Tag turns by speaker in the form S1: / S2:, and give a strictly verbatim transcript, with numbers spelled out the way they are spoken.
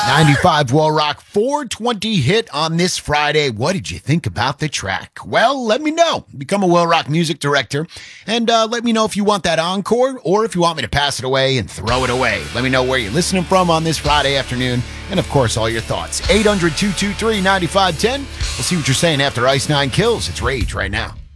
S1: ninety-five Wall Rock four twenty hit on this Friday. What did you think about the track? Well, let me know. Become a Will Rock music director and uh, let me know if you want that encore or if you want me to pass it away and throw it away. Let me know where you're listening from on this Friday afternoon and, of course, all your thoughts. eight hundred, two two three, nine five one zero. We'll see what you're saying after Ice Nine Kills. It's Rage right now.